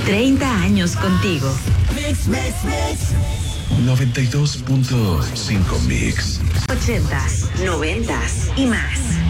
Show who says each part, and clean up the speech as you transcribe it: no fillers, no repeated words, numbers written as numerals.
Speaker 1: 30 años contigo.
Speaker 2: 92.5 Mix.
Speaker 1: 80s, 90s y más.